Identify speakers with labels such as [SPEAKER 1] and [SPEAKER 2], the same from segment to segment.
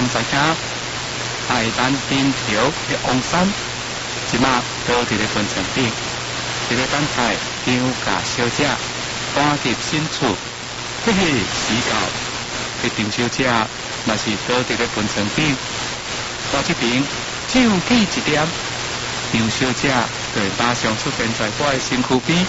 [SPEAKER 1] 知影海南边条的王山，即马倒伫咧坟场顶，伫咧等待张家小姐搬入新厝。嘿嘿，时到，迄张小姐若是倒伫咧坟场顶，我这边手举一点，张小姐就会马上出现在我的身躯边。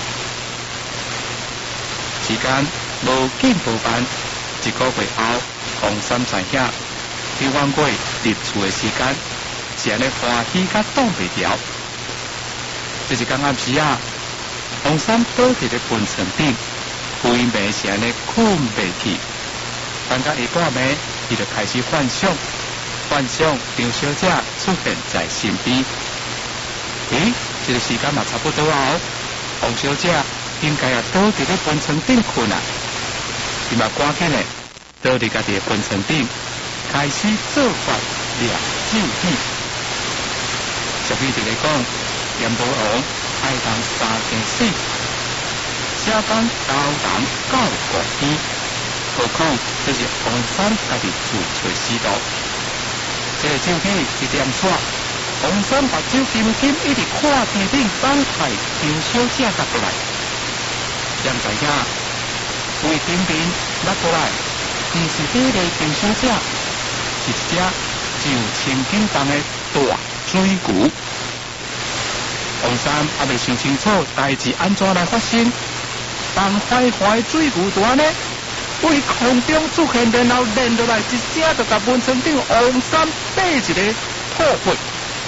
[SPEAKER 1] 时间无紧无慢，1个月后，王三知影，伫晚过入厝的时间，是安尼欢喜甲挡袂牢。这一天暗时啊，王三倒伫咧坟场顶，规暝是安尼困袂去。等到下半暝，伊就开始幻想张小姐出现在身边。这个时间嘛差不多啊，王小姐应该也倒伫咧坟场顶困啊，伊嘛赶紧的倒伫家己的坟场顶，开始做法念咒语。俗语就咧讲，阎罗王爱人三更死，写讲高人到国天，何况这是王三家己自找死路。这个咒语一念煞，王三目睭金金一直看天顶等待张小姐甲过来。焉知影为天边拉过来，不是迄个张小姐，是一只就青景重的大水牛。王三还未想清楚代志安怎来发生，当坏坏水牛就安尼为空中出现，然后连落来一声就甲坟场顶王三打一个吐血。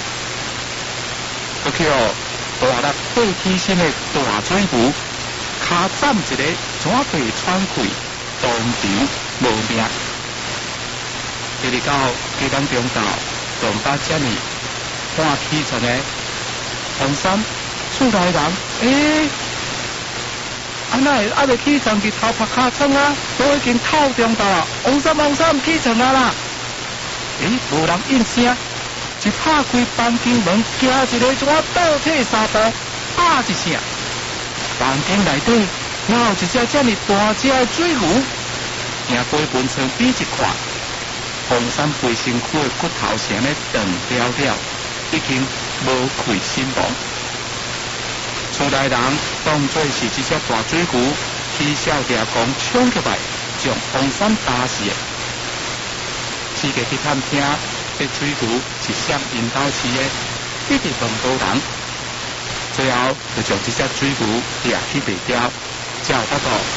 [SPEAKER 1] 过去大力爬起身的大水牛，脚斩一个怎被喘气，当场无命。第二到鸡蛋中道，撞到这里看起床的王三厝内人，安那会还未起床伫头拍尻川啊，都已经透中到啊！王三起床啊啦！无人应声，一拍开房间门，惊一个怎倒退3步，啊一声，房间内底哪有一只这么大只的水牛？行过坟场边一看，王三背身躯的骨头是安尼断了了，已经无气身亡。厝内人当作是这只大水牛，起笑抓狂冲起来，将王三打死的。四个去探听，这水牛是谁引导饲的，一直问无人。最后就将这只水牛抓去卖掉，才有法度